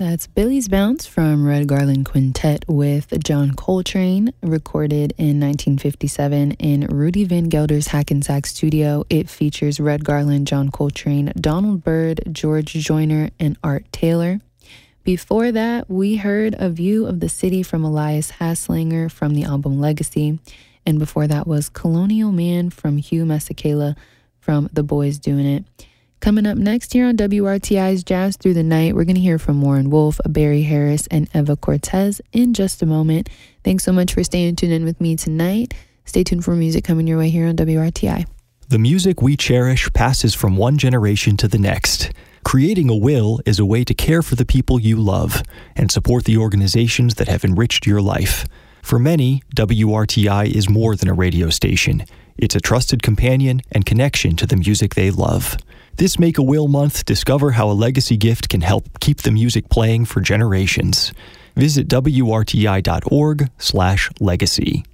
That's Billy's Bounce from Red Garland Quintet with John Coltrane, recorded in 1957 in Rudy Van Gelder's Hackensack studio. It features Red Garland, John Coltrane, Donald Byrd, George Joyner, and Art Taylor. Before that, we heard A View of the City from Elias Haslanger from the album Legacy. And before that was Colonial Man from Hugh Masekela from The Boys Doing It. Coming up next here on WRTI's Jazz Through the Night, we're going to hear from Warren Wolf, Barry Harris, and Eva Cortez in just a moment. Thanks so much for staying tuned in with me tonight. Stay tuned for music coming your way here on WRTI. The music we cherish passes from one generation to the next. Creating a will is a way to care for the people you love and support the organizations that have enriched your life. For many, WRTI is more than a radio station. It's a trusted companion and connection to the music they love. This Make a Will month, discover how a legacy gift can help keep the music playing for generations. Visit WRTI.org/legacy.